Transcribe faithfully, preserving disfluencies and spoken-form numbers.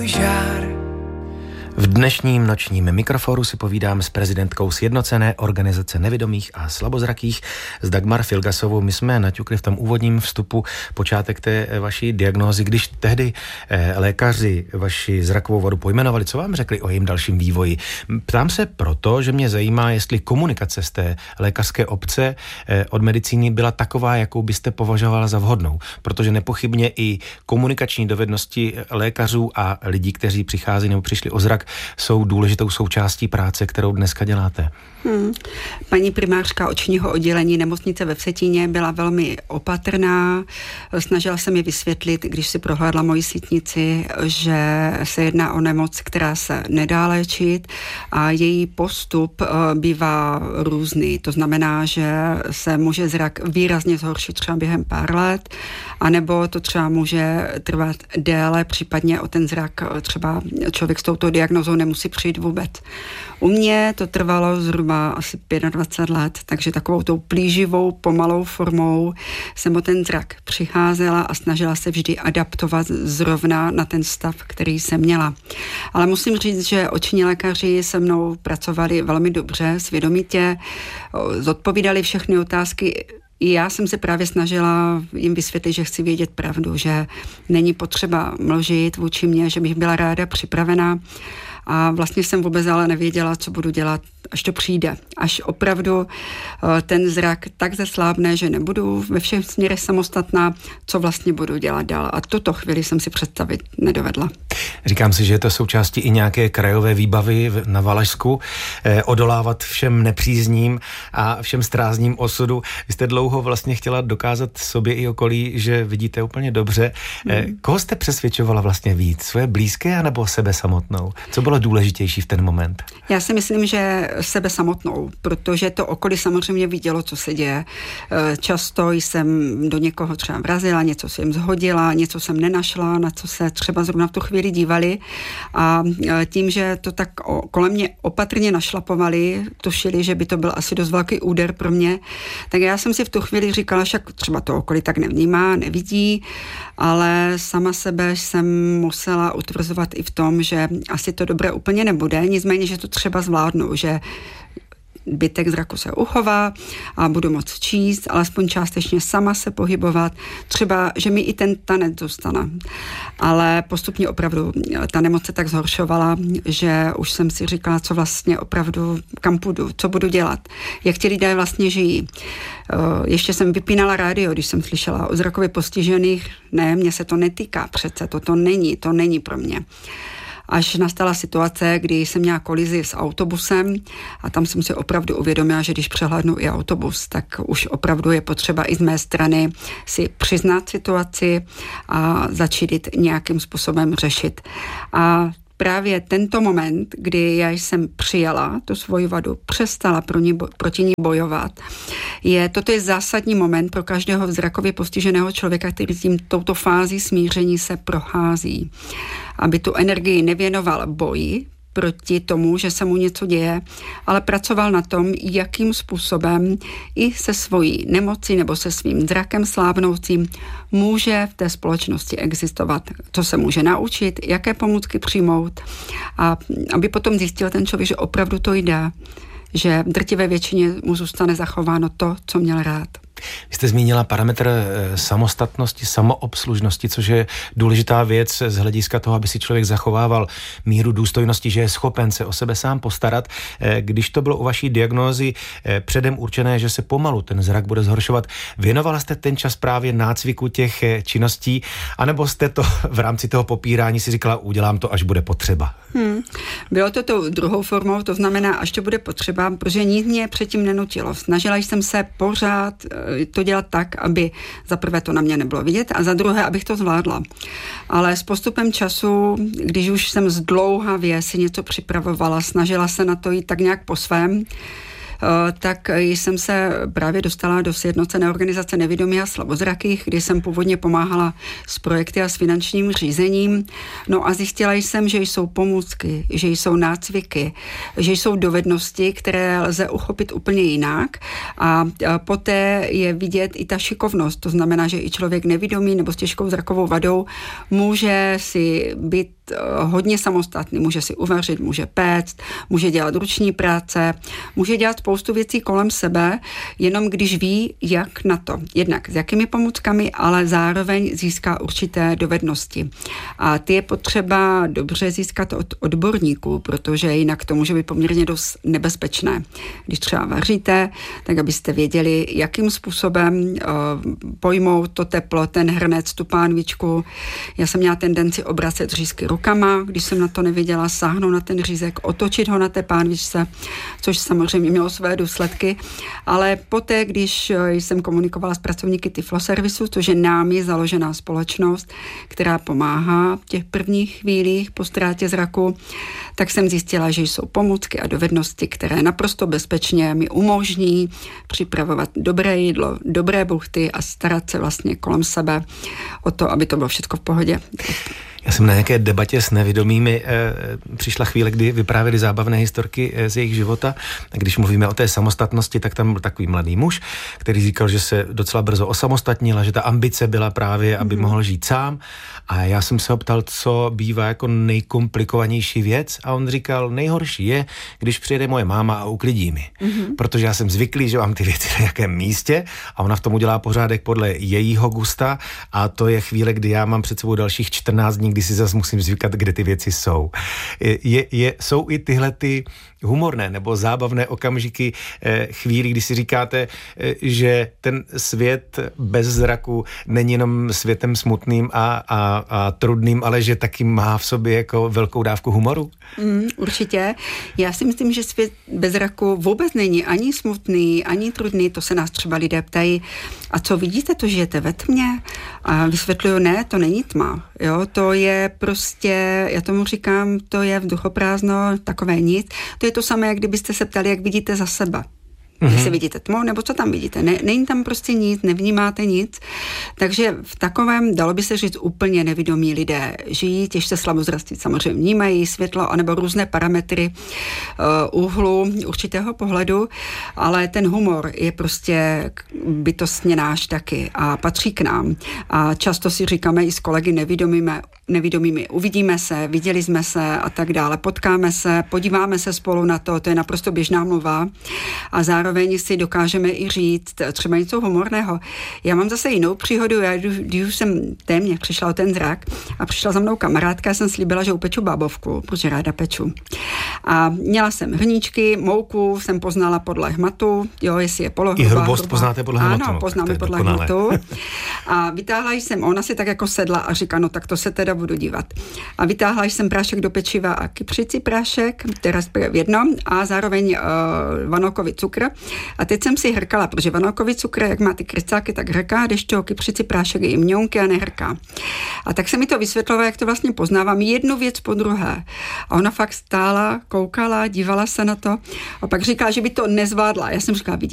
tvůj žár. V dnešním nočním mikrofonu si povídám s prezidentkou Sjednocené organizace nevidomých a slabozrakých, s Dagmar Filgasovou. My jsme naťukli v tom úvodním vstupu počátek té vaší diagnózy. Když tehdy lékaři vaši zrakovou vadu pojmenovali, co vám řekli o jejím dalším vývoji? Ptám se proto, že mě zajímá, jestli komunikace z té lékařské obce od medicíny byla taková, jakou byste považovala za vhodnou. Protože nepochybně i komunikační dovednosti lékařů a lidí, kteří přichází nebo přišli o zrak, jsou důležitou součástí práce, kterou dneska děláte. Hmm. Paní primářka očního oddělení nemocnice ve Vsetíně byla velmi opatrná. Snažila se mi vysvětlit, když si prohlédla moji sítnici, že se jedná o nemoc, která se nedá léčit a její postup bývá různý. To znamená, že se může zrak výrazně zhoršit třeba během pár let, anebo to třeba může trvat déle, případně o ten zrak třeba člověk s touto diagnózou nemusí přijít vůbec. U mě to trvalo zhruba asi dvacet pět let, takže takovou tou plíživou, pomalou formou jsem o ten zrak přicházela a snažila se vždy adaptovat zrovna na ten stav, který jsem měla. Ale musím říct, že oční lékaři se mnou pracovali velmi dobře, svědomitě, zodpovídali všechny otázky. I já jsem se právě snažila jim vysvětlit, že chci vědět pravdu, že není potřeba mlžit vůči mně, že bych byla ráda připravená. A vlastně jsem vůbec ale nevěděla, co budu dělat, až to přijde. Až opravdu ten zrak tak zeslábne, že nebudu ve všech směrech samostatná, co vlastně budu dělat dál. A tuto chvíli jsem si představit nedovedla. Říkám si, že je to součástí i nějaké krajové výbavy na Valašsku, eh, odolávat všem nepřízním a všem strázním osudu. Vy jste dlouho vlastně chtěla dokázat sobě i okolí, že vidíte úplně dobře. Eh, hmm. Koho jste přesvědčovala vlastně víc? Svoje blízké anebo sebe samotnou? Co bylo důležitější v ten moment? Já si myslím, že sebe samotnou, protože to okolí samozřejmě vidělo, co se děje. Často jsem do někoho třeba vrazila, něco jsem zhodila, něco jsem nenašla, na co se třeba zrovna v tu chvíli dívali a tím, že to tak kolem mě opatrně našlapovali, tušili, že by to byl asi dost velký úder pro mě, tak já jsem si v tu chvíli říkala, že třeba to okolí tak nevnímá, nevidí, ale sama sebe jsem musela utvrzovat i v tom, že asi to dobré úplně nebude, nicméně, že to třeba zvládnu, že zbytek zraku se uchová a budu moct číst, alespoň částečně sama se pohybovat. Třeba, že mi i ten tanec zůstane. Ale postupně opravdu ta nemoc se tak zhoršovala, že už jsem si říkala, co vlastně opravdu, kam půjdu, co budu dělat, jak ti lidé vlastně žijí. Ještě jsem vypínala rádio, když jsem slyšela o zrakově postižených. Ne, mně se to netýká přece, toto není, to není pro mě. Až nastala situace, kdy jsem měla kolizi s autobusem a tam jsem si opravdu uvědomila, že když přehlédnu i autobus, tak už opravdu je potřeba i z mé strany si přiznat situaci a začít nějakým způsobem řešit. A právě tento moment, kdy já jsem přijala tu svoji vadu, přestala pro ní, proti ní bojovat, je, toto je zásadní moment pro každého zrakově postiženého člověka, který tím touto fází smíření se prochází. Aby tu energii nevěnoval boji proti tomu, že se mu něco děje, ale pracoval na tom, jakým způsobem i se svojí nemocí nebo se svým zrakem slábnoucím může v té společnosti existovat. Co se může naučit, jaké pomůcky přijmout a aby potom zjistil ten člověk, že opravdu to jde, že v drtivé většině mu zůstane zachováno to, co měl rád. Vy jste zmínila parametr samostatnosti, samoobslužnosti, což je důležitá věc z hlediska toho, aby si člověk zachovával míru důstojnosti, že je schopen se o sebe sám postarat. Když to bylo u vaší diagnózy předem určené, že se pomalu ten zrak bude zhoršovat, věnovala jste ten čas právě nácviku těch činností, anebo jste to v rámci toho popírání si říkala, udělám to, až bude potřeba? Hmm. Bylo to tou druhou formou, to znamená, až to bude potřeba, protože nic mě předtím nenutilo. Snažila jsem se pořád to dělat tak, aby za prvé to na mě nebylo vidět a za druhé, abych to zvládla. Ale s postupem času, když už jsem zdlouhavě si něco připravovala, snažila se na to jít tak nějak po svém, tak jsem se právě dostala do Sjednocené organizace nevidomých a slabozrakých, kdy jsem původně pomáhala s projekty a s finančním řízením. No a zjistila jsem, že jsou pomůcky, že jsou nácviky, že jsou dovednosti, které lze uchopit úplně jinak a poté je vidět i ta šikovnost. To znamená, že i člověk nevidomý nebo s těžkou zrakovou vadou může si být hodně samostatný, může si uvařit, může péct, může dělat ruční práce, může dělat spoustu věcí kolem sebe, jenom když ví, jak na to. Jednak s jakými pomůckami, ale zároveň získá určité dovednosti. A ty je potřeba dobře získat od odborníků, protože jinak to může být poměrně dost nebezpečné. Když třeba vaříte, tak abyste věděli, jakým způsobem uh, pojmout to teplo, ten hrnec, tu pánvičku. Já jsem měla tendenci obracet řízky rukama, když jsem na to nevěděla, sáhnout na ten řízek, otočit ho na té pánvičce, což samozřejmě mělo své důsledky. Ale poté, když jsem komunikovala s pracovníky Tyfloservisu, což je námi založená společnost, která pomáhá v těch prvních chvílích po ztrátě zraku, tak jsem zjistila, že jsou pomůcky a dovednosti, které naprosto bezpečně mi umožní připravovat dobré jídlo, dobré buchty a starat se vlastně kolem sebe o to, aby to bylo všechno v pohodě. Já jsem na nějaké debatě s nevědomými e, přišla chvíle, kdy vyprávěli zábavné historky e, z jejich života. Když mluvíme o té samostatnosti, tak tam byl takový mladý muž, který říkal, že se docela brzo osamostatnil a že ta ambice byla právě, aby mm-hmm. mohl žít sám. A já jsem se ho ptal, co bývá jako nejkomplikovanější věc, a on říkal, nejhorší je, když přijede moje máma a uklidí mi. Mm-hmm. Protože já jsem zvyklý, že mám ty věci na jakém místě a ona v tom udělá pořádek podle jejího gusta, a to je chvíle, kdy já mám před sebou dalších čtrnáct dní, kdy si zase musím zvykat, kde ty věci jsou. Je, je, jsou i tyhle ty humorné nebo zábavné okamžiky eh, chvíli, kdy si říkáte, eh, že ten svět bez zraku není jenom světem smutným a, a, a trudným, ale že taky má v sobě jako velkou dávku humoru? Mm, určitě. Já si myslím, že svět bez zraku vůbec není ani smutný, ani trudný. To se nás třeba lidé ptají, a co vidíte, to žijete ve tmě? A vysvětluju, ne, to není tma. Jo, to je prostě, já tomu říkám, to je vzduchoprázdno, takové nic. To je to samé, jak kdybyste se ptali, jak vidíte za sebe. Mm-hmm. Jestli vidíte tmu, nebo co tam vidíte. Ne, není tam prostě nic, nevnímáte nic. Takže v takovém, dalo by se říct, úplně nevidomí lidé žijí, těžce slabozrastí samozřejmě vnímají světlo, anebo různé parametry uh, úhlu určitého pohledu, ale ten humor je prostě bytostně náš taky a patří k nám. A často si říkáme i s kolegy nevidomými, nevidomými, uvidíme se, viděli jsme se a tak dále, potkáme se, podíváme se spolu na to, to je naprosto běžná mluva a zároveň si dokážeme i říct třeba něco humorného. Já mám zase jinou příhodu, já když už jsem téměř přišla o ten zrak a přišla za mnou kamarádka, já jsem slíbila, že upeču bábovku, protože ráda peču. A měla jsem hrníčky, mouku jsem poznala podle hmatu, jo, jestli je polohrubá. I hrubost hrubá. Poznáte podle hmatu. Ano, poznáme podle hmatu. A vytáhla jsem, ona si tak jako sedla a říká, no tak to se teda budu dívat. A vytáhla jsem prášek do pečiva a kypřici prášek, teda v jednom, a zároveň uh, vanilkový cukr. A teď jsem si hrkala, protože vanilkový cukr, jak má ty krycáky, tak hrká, když to kypřici prášek je i mňounky a nehrká. A tak se mi to vysvětlovalo, jak to vlastně poznávám, jednu věc po druhé. A ona fakt stála, koukala, dívala se na to a pak říkala, že by to nezvládla. Já jsem říkala, vidíš,